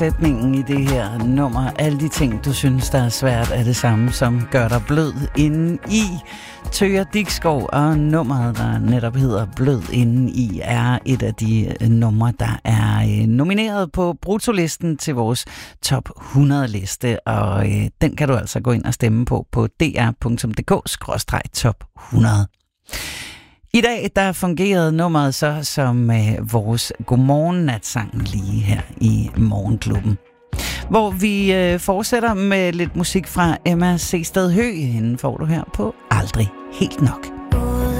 Sætningen i det her nummer, alle de ting, du synes, der er svært, er det samme, som gør dig blød inden i. Thøger Dikskov, og nummeret, der netop hedder Blød inden i, er et af de numre, der er nomineret på bruttolisten til vores top 100-liste, og den kan du altså gå ind og stemme på dr.dk/top 100. I dag, der fungerede nummeret så som vores godmorgen-natsang lige her i Morgenklubben. Hvor vi fortsætter med lidt musik fra Emma Seested Høegh. Hende får du her på Aldrig Helt Nok.